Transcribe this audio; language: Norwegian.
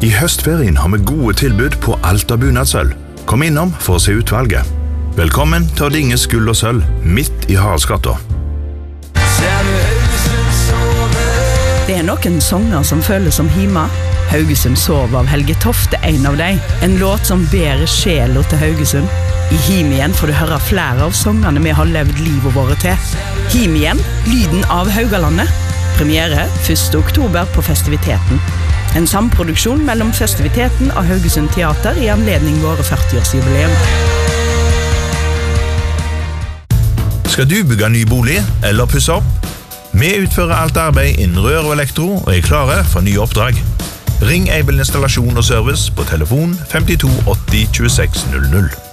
I høstferien har vi gode tilbud på alt av bunadsøl. Kom innom for å se utvalget. Velkommen til Dinges Gull og Sølv, midt i Haraldsgata. Det noen sanger som føles som hima. Haugesund sov av Helge Toft en av dem. En låt som bærer sjela til Haugesund. I Him igjen får du høre flere av sangene vi har levd livet våre til. Him igjen, lyden av Haugalandet. Premiere 1. oktober på Festiviteten. En samproduksjon mellom Festiviteten og Haugesund Teater i anledning våre 40-årsjubileum. Skal du bygge ny bolig eller pusse opp? Vi utfører alt arbeid innen rør og elektro og er klare for nye oppdrag. Ring Eibel Installasjon og Service på telefon 52 80 26 00.